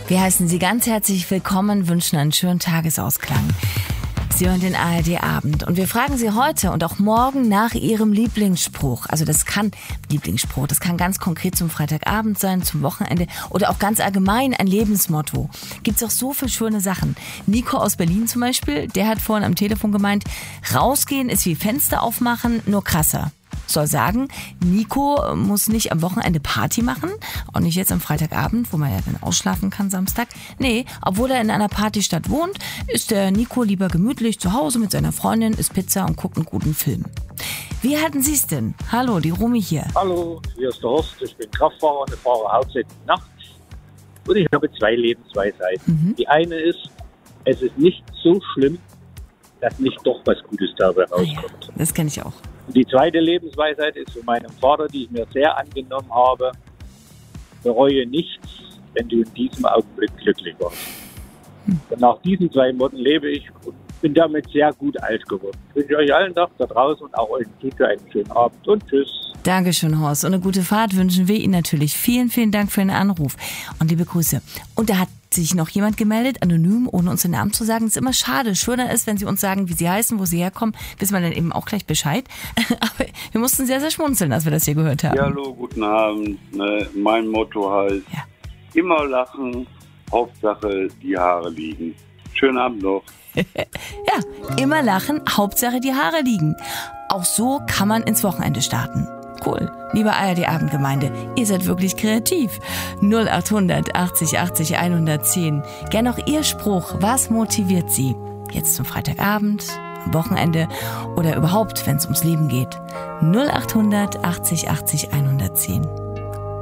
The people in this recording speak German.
Wir heißen Sie ganz herzlich willkommen, wünschen einen schönen Tagesausklang. Sie hören den ARD-Abend und wir fragen Sie heute und auch morgen nach Ihrem Lieblingsspruch. Also das kann ganz konkret zum Freitagabend sein, zum Wochenende oder auch ganz allgemein ein Lebensmotto. Gibt's auch so viele schöne Sachen. Nico aus Berlin zum Beispiel, der hat vorhin am Telefon gemeint, rausgehen ist wie Fenster aufmachen, nur krasser. Soll sagen, Nico muss nicht am Wochenende Party machen, auch nicht jetzt am Freitagabend, wo man ja dann ausschlafen kann Samstag. Nee, obwohl er in einer Partystadt wohnt, ist der Nico lieber gemütlich zu Hause mit seiner Freundin, isst Pizza und guckt einen guten Film. Wie halten Sie es denn? Hallo, die Romy hier. Hallo, hier ist der Horst, ich bin Kraftfahrer und fahre hauptsächlich nachts. Und ich habe 2 Lebensweisheiten. Die eine ist, es ist nicht so schlimm, dass nicht doch was Gutes dabei rauskommt. Ja, das kenne ich auch. Und die zweite Lebensweisheit ist von meinem Vater, die ich mir sehr angenommen habe: bereue nichts, wenn du in diesem Augenblick glücklich warst. Und nach diesen 2 Monaten lebe ich und bin damit sehr gut alt geworden. Ich wünsche euch allen Tag da draußen und auch euch einen schönen Abend und tschüss. Dankeschön, Horst. Und eine gute Fahrt wünschen wir Ihnen natürlich. Vielen, vielen Dank für den Anruf und liebe Grüße. Und da hat sich noch jemand gemeldet, anonym, ohne uns den Namen zu sagen. Das ist immer schade. Schöner ist, wenn Sie uns sagen, wie Sie heißen, wo Sie herkommen, wissen wir dann eben auch gleich Bescheid. Aber wir mussten sehr, sehr schmunzeln, als wir das hier gehört haben. Ja, hallo, guten Abend. Mein Motto heißt, immer lachen, Hauptsache die Haare liegen. Schönen Abend noch. Ja, immer lachen, Hauptsache die Haare liegen. Auch so kann man ins Wochenende starten. Cool. Liebe ARD-Abendgemeinde, ihr seid wirklich kreativ. 0800 80 80 110. Gern auch Ihr Spruch. Was motiviert Sie? Jetzt zum Freitagabend, am Wochenende oder überhaupt, wenn es ums Leben geht. 0800 80 80 110.